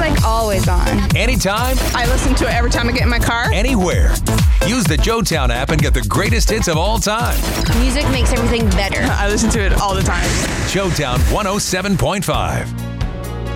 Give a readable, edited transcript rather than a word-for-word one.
like always on. Anytime, I listen to it every time I get in my car. anywhere. Use the JoeTown app and get the greatest hits of all time. Music makes everything better. I listen to it all the time. JoeTown 107.5.